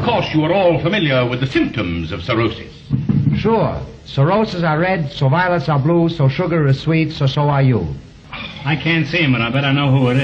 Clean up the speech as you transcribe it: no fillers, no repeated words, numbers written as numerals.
course, you are all familiar with the symptoms of cirrhosis. Sure. So roses are red, so violets are blue, so sugar is sweet, so are you. I can't see him, but I bet I know who it is.